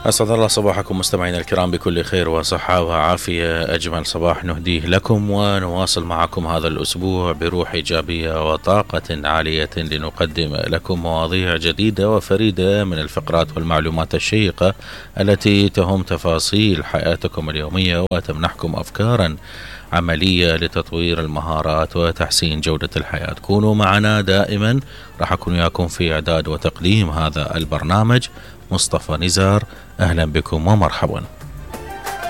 أسعد الله صباحكم مستمعينا الكرام بكل خير وصحة وعافية. أجمل صباح نهديه لكم، ونواصل معكم هذا الأسبوع بروح إيجابية وطاقة عالية لنقدم لكم مواضيع جديدة وفريدة من الفقرات والمعلومات الشيقة التي تهم تفاصيل حياتكم اليومية وتمنحكم أفكارا عملية لتطوير المهارات وتحسين جودة الحياة. كونوا معنا دائما، راح أكون وياكم في إعداد وتقديم هذا البرنامج مصطفى نزار. أهلا بكم ومرحبا.